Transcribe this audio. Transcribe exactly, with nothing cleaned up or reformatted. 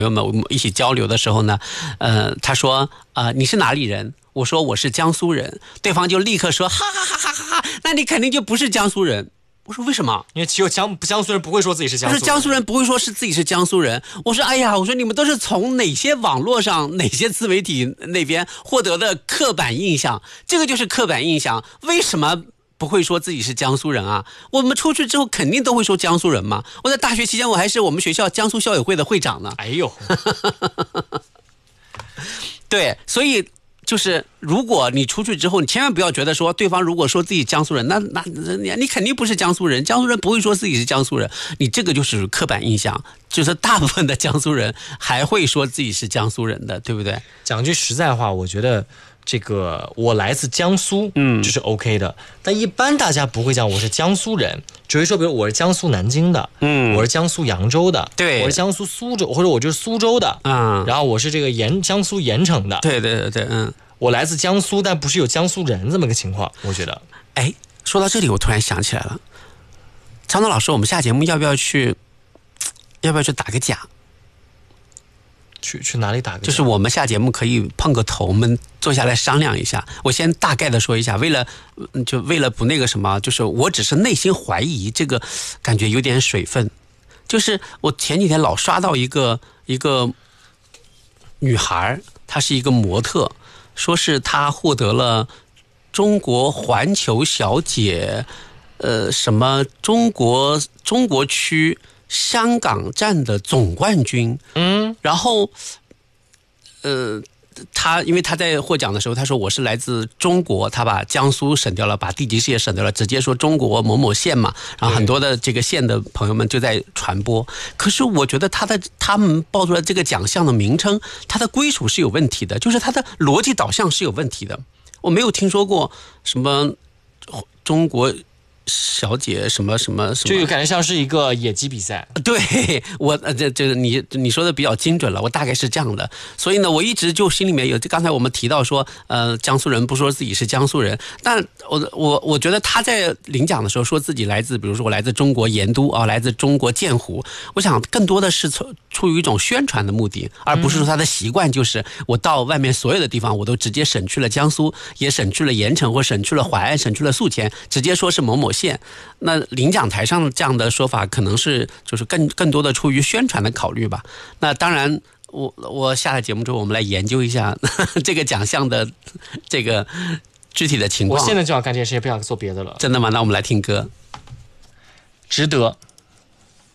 朋友们我们一起交流的时候呢，呃，他说啊、呃，你是哪里人？我说我是江苏人，对方就立刻说哈哈哈哈哈哈，那你肯定就不是江苏人。我说为什么？ 因为只有江江苏人不会说自己是江苏人。 他说江苏人不会说是自己是江苏人。我说哎呀，我说你们都是从哪些网络上、哪些自媒体那边获得的刻板印象？这个就是刻板印象。为什么不会说自己是江苏人啊？我们出去之后肯定都会说江苏人嘛。我在大学期间我还是我们学校江苏校友会的会长呢。 哎呦， 对，所以。就是如果你出去之后，你千万不要觉得说对方如果说自己江苏人，那那你你肯定不是江苏人，江苏人不会说自己是江苏人，你这个就是刻板印象。就是大部分的江苏人还会说自己是江苏人的，对不对？ 讲句实在话，我觉得这个我来自江苏，嗯，这是 OK 的。但一般大家不会讲我是江苏人，只会说比如我是江苏南京的，嗯，我是江苏扬州的， 对， 我是江苏苏州，或者我就是苏州的，嗯，然后我是这个盐江苏盐城的， 对对对对，嗯， 我来自江苏，但不是有江苏人这么个情况，我觉得。 哎，说到这里，我突然想起来了，常总老师，我们下节目要不要去？要不要去打个假？ 去去哪里打个假？ 就是我们下节目可以碰个头，我们坐下来商量一下。我先大概的说一下，为了就为了不那个什么，就是我只是内心怀疑，这个感觉有点水分。就是我前几天老刷到一个一个女孩，她是一个模特，说是她获得了中国环球小姐，呃，什么中国中国区。香港站的总冠军，嗯，然后，呃，他因为他在获奖的时候，他说我是来自中国，他把江苏省掉了，把地级市也省掉了，直接说中国某某县嘛，然后很多的这个县的朋友们就在传播。可是我觉得他的他们报出来这个奖项的名称，它的归属是有问题的，就是它的逻辑导向是有问题的。我没有听说过什么中国。小姐什么什么什么， 就有感觉像是一个野鸡比赛。 对，我呃这这你你说的比较精准了，我大概是这样的。所以呢，我一直就心里面有，刚才我们提到说，呃，江苏人不说自己是江苏人，但我我我觉得他在领奖的时候说自己来自，比如说我来自中国盐都啊，来自中国建湖，我想更多的是出出于一种宣传的目的，而不是说他的习惯就是我到外面所有的地方我都直接省去了江苏，也省去了盐城或省去了淮安，省去了宿迁，直接说是某某县。那领奖台上这样的说法可能是就是更更多的出于宣传的考虑吧。那当然我我下了节目之后我们来研究一下呵呵这个奖项的这个具体的情况。 我现在就要干这件事，也不想做别的了。 真的吗？那我们来听歌。 值得。